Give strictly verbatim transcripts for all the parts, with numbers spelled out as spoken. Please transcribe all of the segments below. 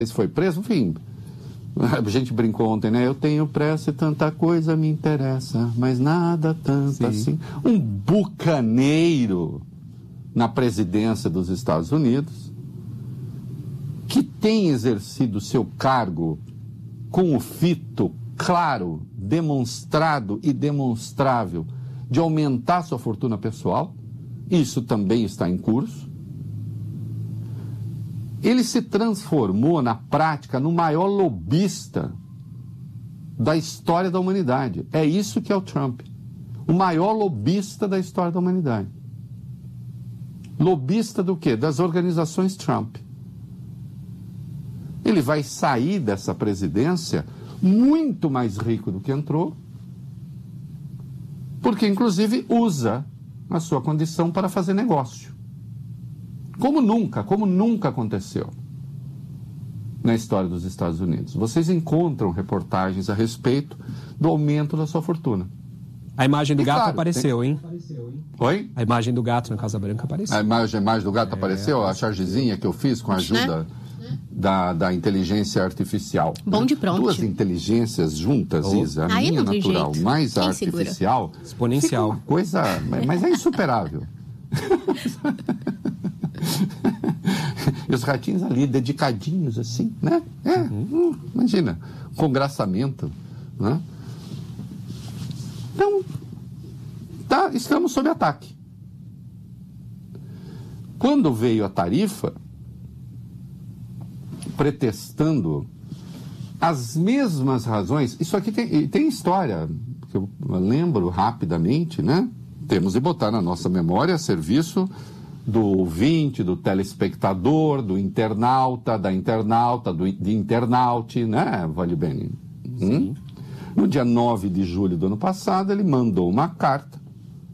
foi preso, enfim... A gente brincou ontem, né? Eu tenho pressa e tanta coisa me interessa, mas nada tanto Sim. assim. Um bucaneiro na presidência dos Estados Unidos, que tem exercido seu cargo com o fito claro, demonstrado e demonstrável de aumentar sua fortuna pessoal, isso também está em curso. Ele se transformou, na prática, no maior lobista da história da humanidade. É isso que é o Trump. O maior lobista da história da humanidade. Lobista do quê? Das organizações Trump. Ele vai sair dessa presidência muito mais rico do que entrou, porque, inclusive, usa a sua condição para fazer negócio. Como nunca, como nunca aconteceu na história dos Estados Unidos. Vocês encontram reportagens a respeito do aumento da sua fortuna. A imagem do e, gato claro, apareceu, tem... hein? Oi? A imagem do gato na Casa Branca apareceu. A imagem, a imagem do gato é, apareceu? A chargezinha que eu fiz com a ajuda né? da, da inteligência artificial. Bom de pronto. Duas inteligências juntas, oh. Isa. A Aí minha natural, jeito. mais Quem a artificial. Segura? Exponencial. Uma coisa... Mas é insuperável. E os ratinhos ali, dedicadinhos assim, né? É, uhum. hum, imagina, congraçamento, né? Então, tá, estamos sob ataque. Quando veio a tarifa, pretextando as mesmas razões, isso aqui tem, tem história, que eu lembro rapidamente, né? Temos de botar na nossa memória a serviço do ouvinte, do telespectador, do internauta, da internauta, do, de internaute, né, Vale Bene? Hum? No dia nove de julho do ano passado, ele mandou uma carta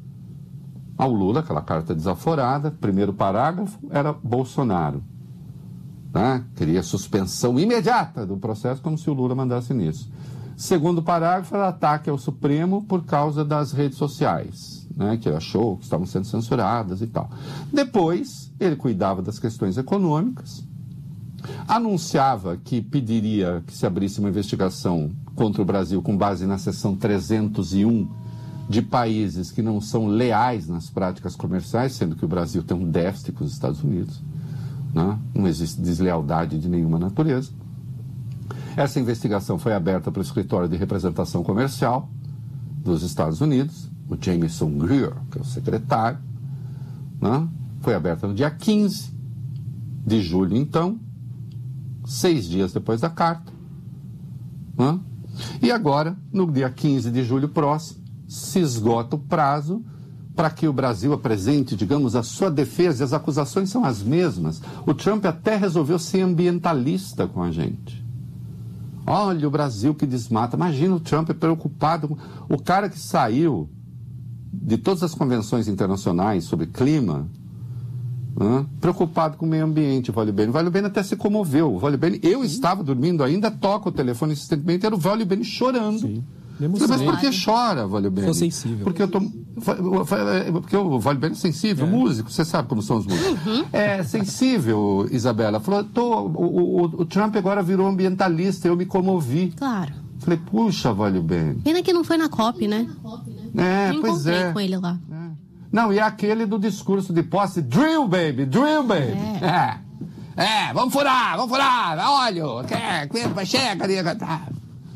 ao Lula, aquela carta desaforada. Primeiro parágrafo era Bolsonaro. Né? Queria suspensão imediata do processo, como se o Lula mandasse nisso. Segundo parágrafo era ataque ao Supremo por causa das redes sociais. Né, que ele achou que estavam sendo censuradas e tal. Depois, ele cuidava das questões econômicas, anunciava que pediria que se abrisse uma investigação contra o Brasil com base na seção trezentos e um de países que não são leais nas práticas comerciais, sendo que o Brasil tem um déficit com os Estados Unidos. Né? Não existe deslealdade de nenhuma natureza. Essa investigação foi aberta pelo Escritório de Representação Comercial dos Estados Unidos, o Jameson Greer, que é o secretário, né? Foi aberta no dia quinze de julho, então, seis dias depois da carta. Né? E agora, no dia quinze de julho próximo, se esgota o prazo para que o Brasil apresente, digamos, a sua defesa, e as acusações são as mesmas. O Trump até resolveu ser ambientalista com a gente. Olha o Brasil que desmata. Imagina o Trump preocupado. O cara que saiu de todas as convenções internacionais sobre clima, né, preocupado com o meio ambiente, o Vale Bene. O Vale Bene até se comoveu. O Vale Bene, eu estava dormindo ainda, toco o telefone insistentemente, era o Vale Bene chorando. Sim. Mas por que chora, Vale Bene? Sou sensível. Porque eu tô... Porque o Vale Bene é sensível, é. músico, você sabe como são os músicos. Uhum. É sensível, Isabela. Falou, tô, o, o, o Trump agora virou ambientalista, eu me comovi. Claro. Falei, puxa, Vale Bene. Pena que não foi na COP, né? É, eu pois é. com ele lá. É. Não, e aquele do discurso de posse, drill, baby, drill, baby. É, é, é vamos furar, vamos furar, óleo, quer, quer, chega, tá.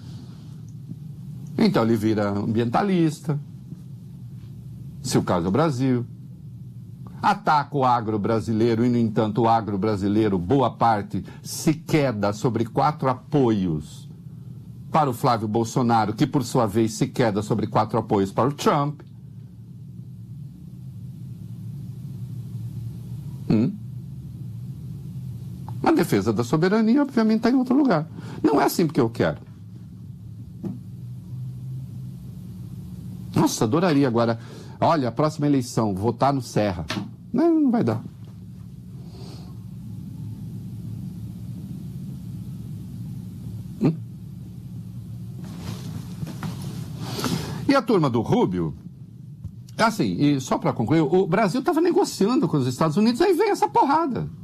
Então ele vira ambientalista, se o caso é o Brasil, ataca o agro brasileiro e, no entanto, o agro brasileiro, boa parte, se queda sobre quatro apoios para o Flávio Bolsonaro, que, por sua vez, se queda sobre quatro apoios para o Trump. Hum? A defesa da soberania, obviamente, está em outro lugar. Não é assim porque eu quero. Nossa, adoraria agora. Olha, a próxima eleição, votar no Serra. Não, não vai dar. Hum? E a turma do Rubio, assim, e só para concluir, o Brasil estava negociando com os Estados Unidos, aí vem essa porrada.